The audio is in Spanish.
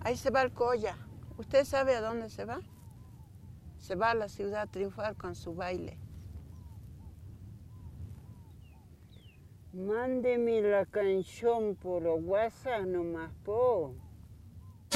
Ahí se va el Colla. ¿Usted sabe a dónde se va? Se va a la ciudad triunfal con su baile. Mándeme la canción por WhatsApp nomás, po.